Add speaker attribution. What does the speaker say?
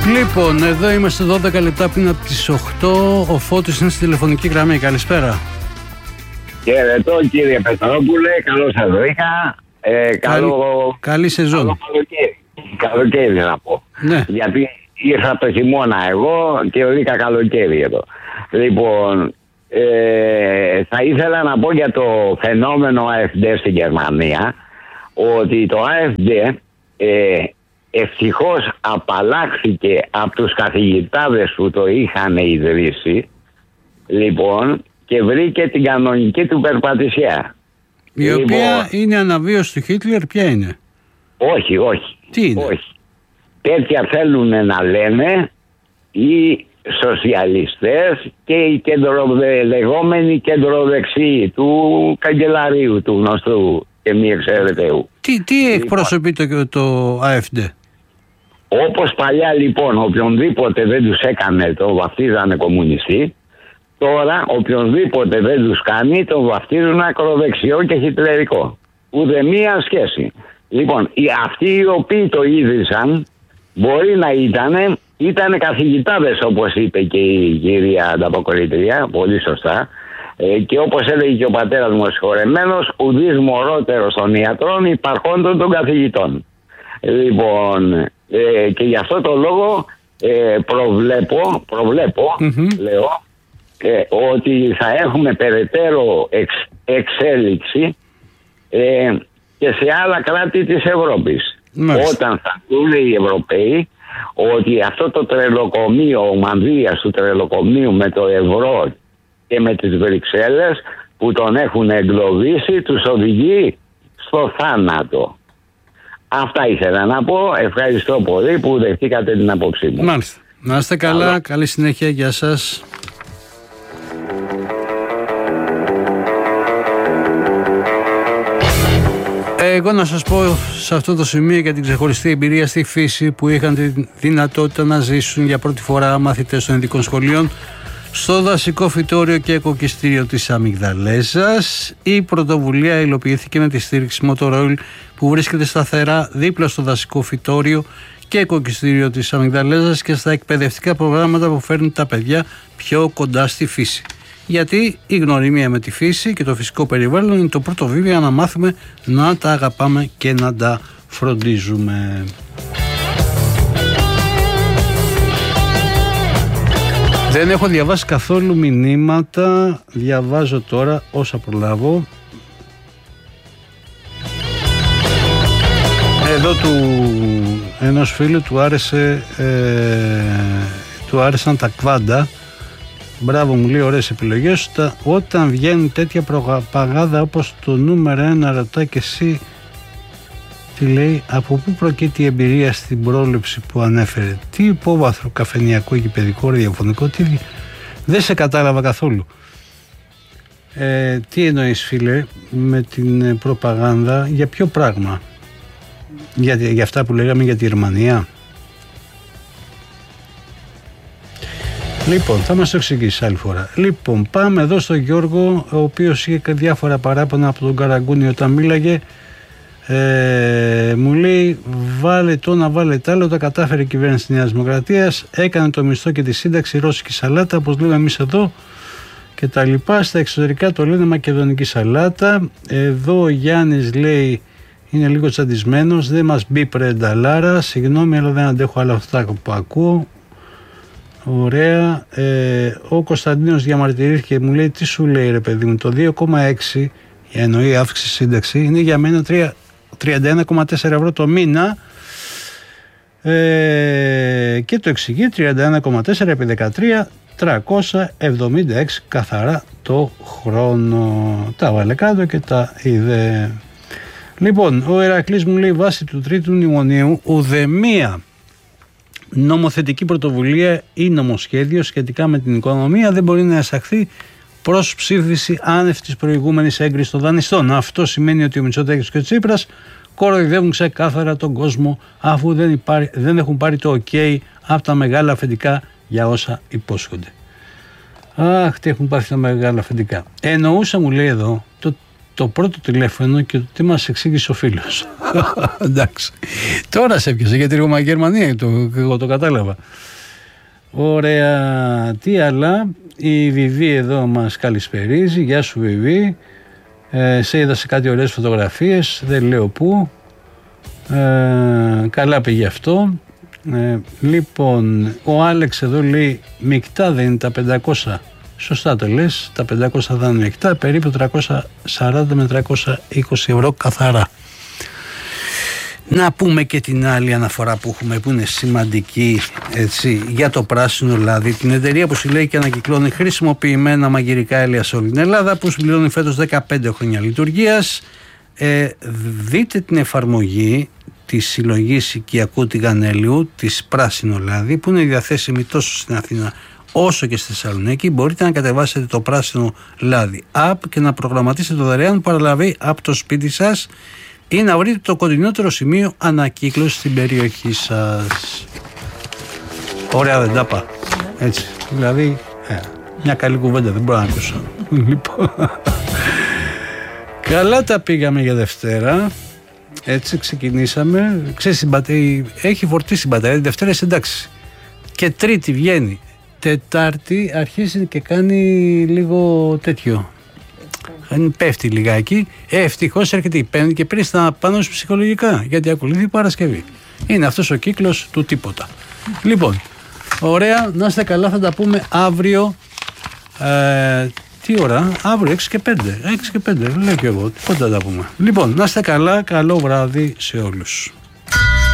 Speaker 1: Λοιπόν, εδώ είμαστε 12 λεπτά πριν από τις 8. Ο Φώτης είναι στη τηλεφωνική γραμμή. Καλησπέρα.
Speaker 2: Χαιρετώ κύριε Πετρόπουλε, καλώς σας βρήκα.
Speaker 1: Καλή σεζόν.
Speaker 2: Καλό καλοκαίρι να πω.
Speaker 1: Ναι.
Speaker 2: Γιατί ήρθα το χειμώνα εγώ και βρήκα καλοκαίρι εδώ. Λοιπόν, θα ήθελα να πω για το φαινόμενο AfD στην Γερμανία ότι το AfD ευτυχώς απαλλάχθηκε από τους καθηγητάδες που το είχαν ιδρύσει, λοιπόν, και βρήκε την κανονική του περπατησιά.
Speaker 1: Η οποία είναι αναβίωση του Χίτλερ, ποια είναι?
Speaker 2: Όχι.
Speaker 1: Τι είναι?
Speaker 2: Όχι. Τέτοια θέλουν να λένε οι σοσιαλιστές και οι λεγόμενοι κεντροδεξιοί του καγκελαρίου, του γνωστού και μη εξαιρεταίου.
Speaker 1: Τι εκπροσωπεί το AfD?
Speaker 2: Όπως παλιά λοιπόν, οποιονδήποτε δεν τους έκανε το βαφτίζανε κομμουνιστή, τώρα οποιονδήποτε δεν τους κάνει το βαφτίζουν ακροδεξιό και χιτλερικό. Ούτε μία σχέση. Λοιπόν, αυτοί οι οποίοι το ίδρυσαν μπορεί να ήταν καθηγητάδες, όπως είπε και η κυρία ανταποκριτρία, πολύ σωστά, και όπως έλεγε και ο πατέρας μου ο συγχωρεμένος, ουδής μωρότερος των ιατρών υπαρχόντων των καθηγητών. Λοιπόν, και γι' αυτό το λόγο προβλέπω, λέω, ότι θα έχουμε περαιτέρω εξέλιξη και σε άλλα κράτη της Ευρώπης. Όταν θα δουν οι Ευρωπαίοι ότι αυτό το τρελοκομείο, ο μανδύας του τρελοκομείου με το ευρώ και με τις Βρυξέλλες που τον έχουν εγκλωβίσει, τους οδηγεί στο θάνατο. Αυτά ήθελα να πω. Ευχαριστώ πολύ που δεχτήκατε την απόψη μου.
Speaker 1: Μάλιστα. Να είστε καλά. Καλή συνέχεια. Γεια σας. Εγώ να σας πω σε αυτό το σημείο για την ξεχωριστή εμπειρία στη φύση που είχαν τη δυνατότητα να ζήσουν για πρώτη φορά μαθητές των ειδικών σχολείων στο δασικό φυτόριο και εκοκιστήριο της Αμυγδαλέζας. Η πρωτοβουλία υλοποιήθηκε με τη στήριξη Motorola που βρίσκεται σταθερά δίπλα στο δασικό φυτόριο και εκοκιστήριο της Αμυγδαλέζας και στα εκπαιδευτικά προγράμματα που φέρνουν τα παιδιά πιο κοντά στη φύση. Γιατί η γνωριμία με τη φύση και το φυσικό περιβάλλον είναι το πρώτο βήμα για να μάθουμε να τα αγαπάμε και να τα φροντίζουμε. Δεν έχω διαβάσει καθόλου μηνύματα, διαβάζω τώρα όσα προλάβω. Εδώ ενός φίλου του άρεσαν τα κβάντα. Μπράβο, μου λέει, ωραίες επιλογές. Όταν βγαίνει τέτοια προπαγάνδα όπως το νούμερο 1, ρωτά και εσύ, τι λέει, από πού προκύπτει η εμπειρία στην πρόληψη που ανέφερε? Τι υπόβαθρο, καφενειακό, γηπαιδικό, ραδιοφωνικό, δεν σε κατάλαβα καθόλου. Τι εννοείς, φίλε, με την προπαγάνδα, για ποιο πράγμα? Για αυτά που λέγαμε για τη Γερμανία? Λοιπόν, θα μας το εξηγήσει άλλη φορά. Λοιπόν, πάμε εδώ στον Γιώργο, ο οποίος είχε διάφορα παράπονα από τον Καραγκούνι όταν μίλαγε. Μου λέει, βάλε το να βάλε τ' άλλο, τα κατάφερε η κυβέρνηση της Νέας Δημοκρατίας, έκανε το μισθό και τη σύνταξη, ρώσικη σαλάτα, όπως λέμε εμείς εδώ, και τα λοιπά. Στα εξωτερικά το λένε μακεδονική σαλάτα. Εδώ ο Γιάννης λέει, είναι λίγο τσαντισμένος, δεν μας μπίπρε νταλάρα, συγγνώμη, αλλά δεν αντέχω άλλα αυτά που ακούω. Ωραία. Ο Κωνσταντίνος διαμαρτυρήθηκε, μου λέει, τι σου λέει ρε παιδί μου, το 2,6, εννοεί αύξηση σύνταξη, είναι για μένα 31,4 ευρώ το μήνα, και το εξηγεί, 31,4 επί 13, 376 καθαρά το χρόνο. Τα βάλε κάτω και τα είδε. Λοιπόν, ο Ηρακλής μου λέει, βάσει του τρίτου μνημονίου ουδεμία νομοθετική πρωτοβουλία ή νομοσχέδιο σχετικά με την οικονομία δεν μπορεί να εισαχθεί προς ψήφιση άνευ της προηγούμενης έγκρισης των δανειστών. Αυτό σημαίνει ότι ο Μητσοτάκης και ο Τσίπρας κοροϊδεύουν ξεκάθαρα τον κόσμο, αφού δεν έχουν πάρει το OK από τα μεγάλα αφεντικά για όσα υπόσχονται. Αχ, τι έχουν πάρει τα μεγάλα αφεντικά. Εννοούσα, μου λέει εδώ, το πρώτο τηλέφωνο και το τι μας εξήγησε ο φίλος. Εντάξει. Τώρα σε έπιασε για τη Γερμανία, εγώ το κατάλαβα. Ωραία. Τι άλλα. Η Βιβί εδώ μας καλησπερίζει. Γεια σου Βιβί. Σε είδα σε κάτι ωραίες φωτογραφίες. Δεν λέω πού. Καλά πήγε αυτό. Λοιπόν, ο Άλεξ εδώ λέει μεικτά δεν είναι τα 500. Σωστά το λες, τα 500 θα είναι μεικτά, περίπου 340 με 320 ευρώ καθαρά. Να πούμε και την άλλη αναφορά που έχουμε, που είναι σημαντική, έτσι, για το πράσινο λάδι, την εταιρεία που συλλέγει και ανακυκλώνει χρησιμοποιημένα μαγειρικά έλαια σε όλη την Ελλάδα, που συμπληρώνει φέτος 15 χρόνια λειτουργίας. Δείτε την εφαρμογή της συλλογής οικιακού τηγανέλιου, της πράσινο λάδι, που είναι διαθέσιμη τόσο στην Αθήνα όσο και στη Θεσσαλονίκη. Μπορείτε να κατεβάσετε το πράσινο λάδι app και να προγραμματίσετε το δωρεάν παραλαβή από το σπίτι σας ή να βρείτε το κοντινότερο σημείο ανακύκλωση στην περιοχή σας. Ωραία, δεν τα είπα. Έτσι, δηλαδή μια καλή κουβέντα, δεν μπορώ να ακούσω. Λοιπόν, καλά τα πήγαμε για Δευτέρα. Έτσι ξεκινήσαμε. Ξέρεις, έχει φορτίσει η μπαταρία. Δευτέρα εντάξει. Και Τρίτη βγαίνει. Τετάρτη αρχίζει και κάνει λίγο τέτοιο. Πέφτει λιγάκι. Ευτυχώς έρχεται η Πέμπτη και πήρε στα πάνω σου ψυχολογικά. Γιατί ακολουθεί η Παρασκευή. Είναι αυτός ο κύκλος του τίποτα. Λοιπόν, ωραία. Να είστε καλά. Θα τα πούμε αύριο. Τι ώρα? Αύριο 6 και 5. 6 και 5. Λέω και εγώ. Πότε θα τα πούμε. Λοιπόν, να είστε καλά. Καλό βράδυ σε όλους.